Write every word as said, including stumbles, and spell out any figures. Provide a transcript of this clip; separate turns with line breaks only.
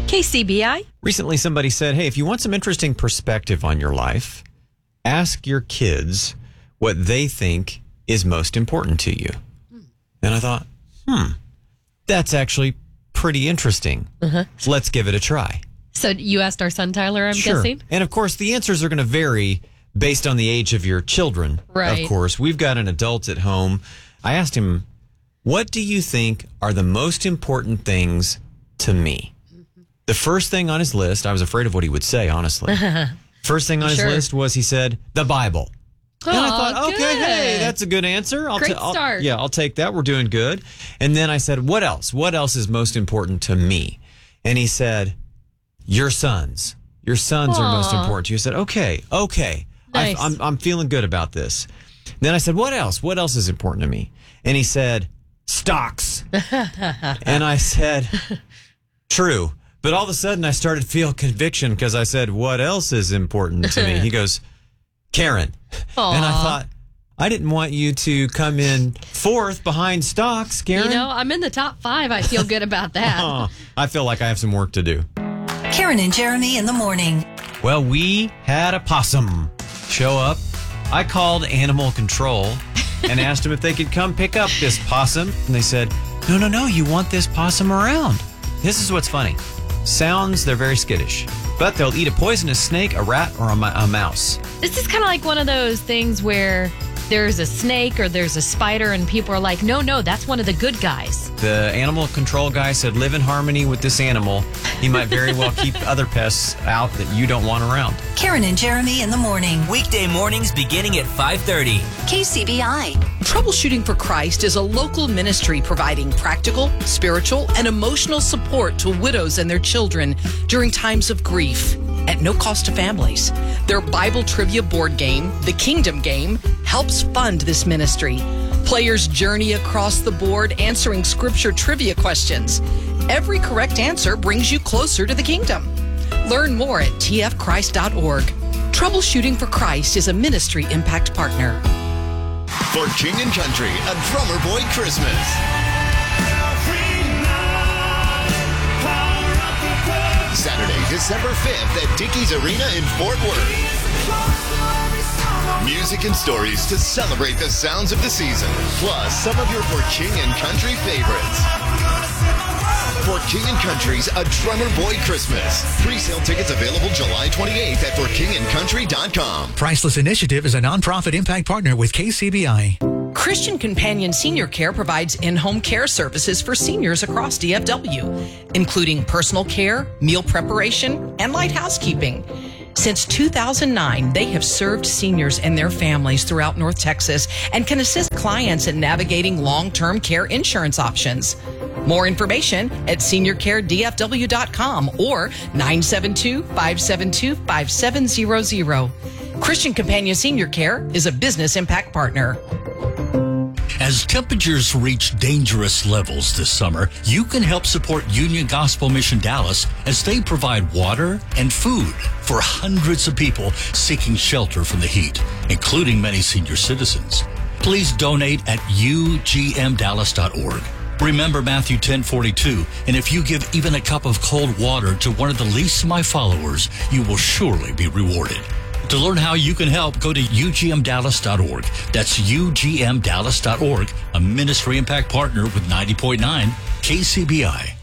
K C B I.
Recently, somebody said, hey, if you want some interesting perspective on your life, ask your kids what they think is most important to you. And I thought, hmm, that's actually pretty interesting. Uh-huh. Let's give it a try.
So you asked our son, Tyler, I'm
sure.
guessing?
And of course, the answers are going to vary based on the age of your children.
Right.
Of course, we've got an adult at home. I asked him, what do you think are the most important things to me? The first thing on his list, I was afraid of what he would say, honestly. First thing on
Sure.
his list was he said, the Bible.
Oh,
and I thought, okay,
good.
hey, that's a good answer. I'll
Great
ta- I'll-
start.
Yeah, I'll take that. We're doing good. And then I said, what else? What else is most important to me? And he said, your sons. Your sons are most
Aw.
important to you. I said, okay, okay.
Nice.
I, I'm, I'm feeling good about this. Then I said, what else? What else is important to me? And he said, stocks. And I said, true. But all of a sudden, I started to feel conviction because I said, what else is important to me? He goes, Karen.
Aw.
And I thought, I didn't want you to come in fourth behind stocks, Karen.
You know, I'm in the top five. I feel good about that.
Oh, I feel like I have some work to do.
Karen and Jeremy in the morning.
Well, we had a possum show up. I called animal control and asked them if they could come pick up this possum. And they said, no, no, no, you want this possum around. This is what's funny. Sounds, they're very skittish, but they'll eat a poisonous snake, a rat, or a, mi- a mouse.
This is kind of like one of those things where there's a snake or there's a spider and people are like, no, no, that's one of the good guys.
The animal control guy said, live in harmony with this animal. He might very well keep other pests out that you don't want around.
Karen and Jeremy in the morning.
Weekday mornings beginning at five thirty.
K C B I.
Troubleshooting for Christ is a local ministry providing practical, spiritual, and emotional support to widows and their children during times of grief at no cost to families. Their Bible trivia board game, The Kingdom Game, helps fund this ministry. Players journey across the board answering scripture trivia questions. Every correct answer brings you closer to the kingdom. Learn more at t f christ dot org. Troubleshooting for Christ is a ministry impact partner.
For King and Country, a Drummer Boy Christmas. Saturday, December fifth at Dickies Arena in Fort Worth. Music and stories to celebrate the sounds of the season, plus some of your For King and Country favorites. For King and Country's A Drummer Boy Christmas. Pre-sale tickets available July twenty-eighth at for king and country dot com.
Priceless Initiative is a nonprofit impact partner with K C B I.
Christian Companion Senior Care provides in-home care services for seniors across D F W, including personal care, meal preparation, and light housekeeping. Since two thousand nine, they have served seniors and their families throughout North Texas and can assist clients in navigating long-term care insurance options. More information at senior care d f w dot com or nine seven two, five seven two, five seven zero zero. Christian Companion Senior Care is a business impact partner.
As temperatures reach dangerous levels this summer, you can help support Union Gospel Mission Dallas as they provide water and food for hundreds of people seeking shelter from the heat, including many senior citizens. Please donate at u g m dallas dot org. Remember Matthew ten forty-two, and if you give even a cup of cold water to one of the least of my followers, you will surely be rewarded. To learn how you can help, go to u g m dallas dot org. That's u g m dallas dot org, a ministry impact partner with ninety point nine K C B I.